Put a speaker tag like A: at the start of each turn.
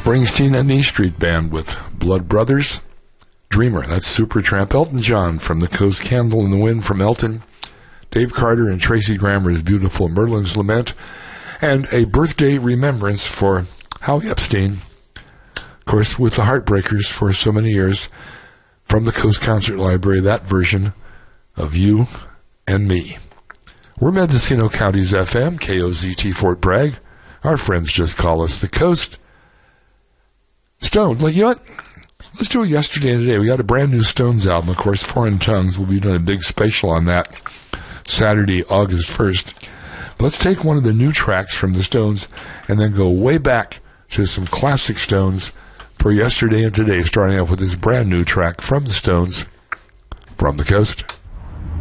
A: Springsteen and the E Street Band with Blood Brothers. Dreamer, that's Supertramp. Elton John from the Coast, Candle in the Wind from Elton. Dave Carter and Tracy Grammer's beautiful Merlin's Lament. And a birthday remembrance for Howie Epstein, of course, with the Heartbreakers for so many years, from the Coast Concert Library, that version of You and Me. We're Mendocino County's FM, KOZT Fort Bragg. Our friends just call us the Coast. Stones, you know what? Let's do it yesterday and today. We got a brand new Stones album, of course, Foreign Tongues. We'll be doing a big special on that Saturday, August 1st. Let's take one of the new tracks from the Stones and then go way back to some classic Stones for yesterday and today, starting off with this brand new track from the Stones, From the Coast.